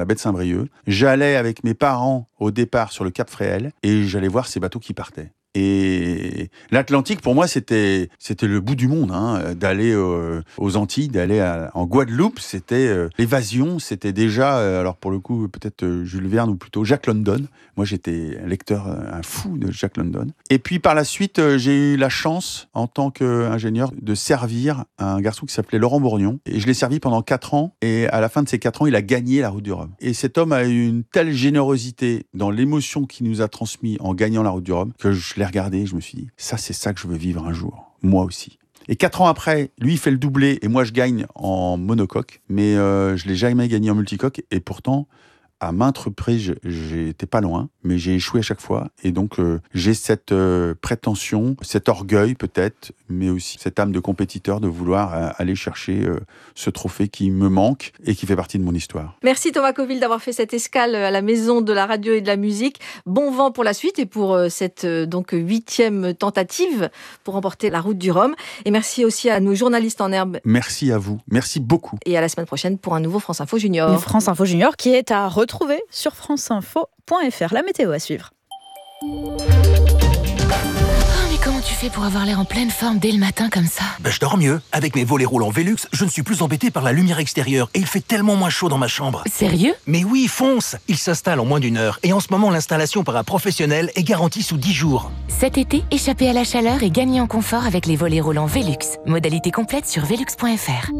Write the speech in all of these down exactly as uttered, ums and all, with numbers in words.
la baie de Saint-Brieuc. J'allais avec mes parents au départ sur le Cap Fréhel et j'allais voir ces bateaux qui partaient. Et l'Atlantique, pour moi, c'était c'était le bout du monde, hein, d'aller euh, aux Antilles, d'aller à, en Guadeloupe, c'était euh, l'évasion, c'était déjà, euh, alors pour le coup, peut-être euh, Jules Verne ou plutôt Jack London. Moi, j'étais un lecteur, euh, un fou de Jack London. Et puis par la suite, euh, j'ai eu la chance, en tant qu'ingénieur, de servir un garçon qui s'appelait Laurent Bourgnon. Et je l'ai servi pendant quatre ans. Et à la fin de ces quatre ans, il a gagné la Route du Rhum. Et cet homme a eu une telle générosité dans l'émotion qu'il nous a transmis en gagnant la Route du Rhum que je l'ai regardé, je me suis dit, ça c'est ça que je veux vivre un jour, moi aussi. Et quatre ans après, lui il fait le doublé et moi je gagne en monocoque, mais euh, je l'ai jamais gagné en multicoque et pourtant, à maintes reprises, j'étais pas loin, mais j'ai échoué à chaque fois. Et donc, euh, j'ai cette euh, prétention, cet orgueil peut-être, mais aussi cette âme de compétiteur de vouloir euh, aller chercher euh, ce trophée qui me manque et qui fait partie de mon histoire. Merci Thomas Coville d'avoir fait cette escale à la Maison de la radio et de la musique. Bon vent pour la suite et pour euh, cette euh, donc huitième tentative pour remporter la Route du Rhum. Et merci aussi à nos journalistes en herbe. Merci à vous. Merci beaucoup. Et à la semaine prochaine pour un nouveau France Info Junior. Une France Info Junior qui est à retrouver sur franceinfo point f r. La météo à suivre. Oh, mais comment tu fais pour avoir l'air en pleine forme dès le matin comme ça ? Ben, je dors mieux. Avec mes volets roulants Velux, je ne suis plus embêté par la lumière extérieure et il fait tellement moins chaud dans ma chambre. Sérieux ? Mais oui, fonce ! Il s'installe en moins d'une heure et en ce moment, l'installation par un professionnel est garantie sous dix jours. Cet été, échappez à la chaleur et gagnez en confort avec les volets roulants Velux. Modalité complète sur velux point f r.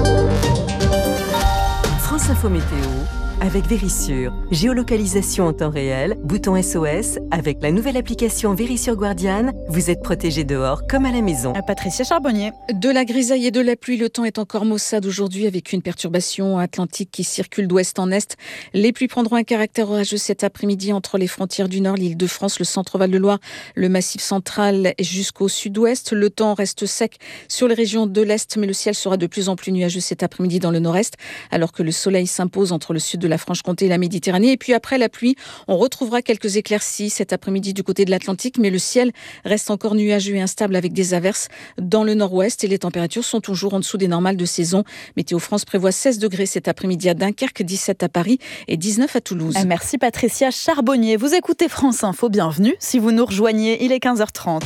France Info Météo avec Vérissure. Géolocalisation en temps réel, bouton S O S. Avec la nouvelle application Vérissure Guardian, vous êtes protégé dehors comme à la maison. À Patricia Charbonnier. De la grisaille et de la pluie, le temps est encore maussade aujourd'hui avec une perturbation atlantique qui circule d'ouest en est. Les pluies prendront un caractère orageux cet après-midi entre les frontières du Nord, l'Île-de-France, le centre-Val de Loire, le Massif central jusqu'au sud-ouest. Le temps reste sec sur les régions de l'Est, mais le ciel sera de plus en plus nuageux cet après-midi dans le Nord-Est, alors que le soleil s'impose entre le sud de la Franche-Comté et la Méditerranée. Et puis après la pluie, on retrouvera quelques éclaircies cet après-midi du côté de l'Atlantique, mais le ciel reste encore nuageux et instable avec des averses dans le nord-ouest et les températures sont toujours en dessous des normales de saison. Météo France prévoit seize degrés cet après-midi à Dunkerque, dix-sept à Paris et dix-neuf à Toulouse. Merci Patricia Charbonnier. Vous écoutez France Info, bienvenue. Si vous nous rejoignez, il est quinze heures trente.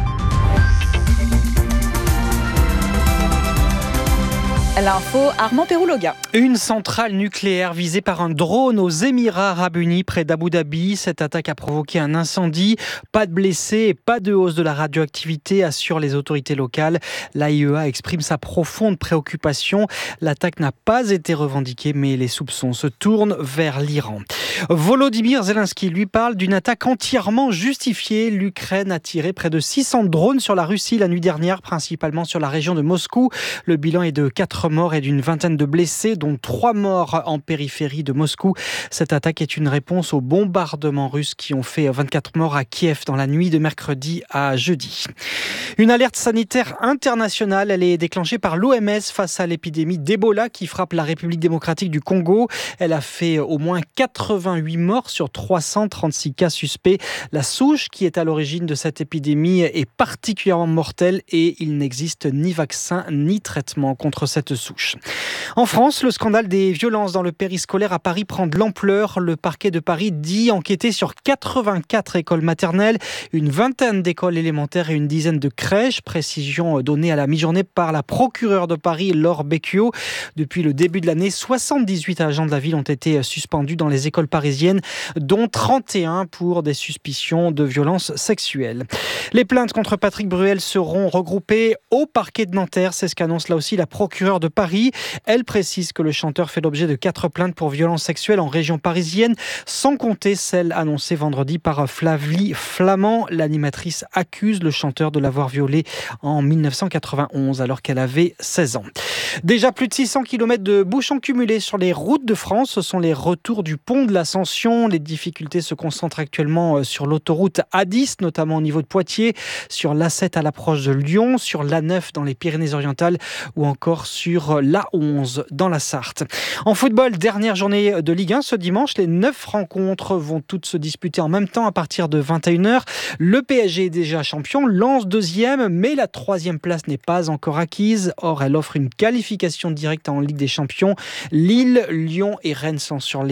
L'info, Armand Pérouloga. Une centrale nucléaire visée par un drone aux Émirats Arabes Unis près d'Abu Dhabi. Cette attaque a provoqué un incendie. Pas de blessés et pas de hausse de la radioactivité, assurent les autorités locales. L'A I E A exprime sa profonde préoccupation. L'attaque n'a pas été revendiquée, mais les soupçons se tournent vers l'Iran. Volodymyr Zelensky lui parle d'une attaque entièrement justifiée. L'Ukraine a tiré près de six cents drones sur la Russie la nuit dernière, principalement sur la région de Moscou. Le bilan est de quatre morts et d'une vingtaine de blessés, dont trois morts en périphérie de Moscou. Cette attaque est une réponse aux bombardements russes qui ont fait vingt-quatre morts à Kiev dans la nuit de mercredi à jeudi. Une alerte sanitaire internationale, elle est déclenchée par l'O M S face à l'épidémie d'Ebola qui frappe la République démocratique du Congo. Elle a fait au moins quatre-vingt-huit morts sur trois cent trente-six cas suspects. La souche qui est à l'origine de cette épidémie est particulièrement mortelle et il n'existe ni vaccin ni traitement contre cette souche. En France, le scandale des violences dans le périscolaire à Paris prend de l'ampleur. Le parquet de Paris dit enquêter sur quatre-vingt-quatre écoles maternelles, une vingtaine d'écoles élémentaires et une dizaine de crèches. Précision donnée à la mi-journée par la procureure de Paris, Laure Becchio. Depuis le début de l'année, soixante-dix-huit agents de la ville ont été suspendus dans les écoles parisiennes, dont trente et un pour des suspicions de violences sexuelles. Les plaintes contre Patrick Bruel seront regroupées au parquet de Nanterre. C'est ce qu'annonce là aussi la procureure de Paris. Elle précise que le chanteur fait l'objet de quatre plaintes pour violences sexuelles en région parisienne, sans compter celle annoncée vendredi par Flavie Flamand. L'animatrice accuse le chanteur de l'avoir violée en dix-neuf cent quatre-vingt-onze alors qu'elle avait seize ans. Déjà plus de six cents kilomètres de bouchons cumulés sur les routes de France. Ce sont les retours du pont de l'Ascension. Les difficultés se concentrent actuellement sur l'autoroute A dix, notamment au niveau de Poitiers, sur l'A sept à l'approche de Lyon, sur l'A neuf dans les Pyrénées-Orientales ou encore sur l'A onze dans la Sarthe. En football, dernière journée de Ligue un ce dimanche. Les neuf rencontres vont toutes se disputer en même temps à partir de vingt et une heures. Le P S G est déjà champion, Lens deuxième, mais la troisième place n'est pas encore acquise. Or, elle offre une qualification directe en Ligue des Champions. Lille, Lyon et Rennes sont sur les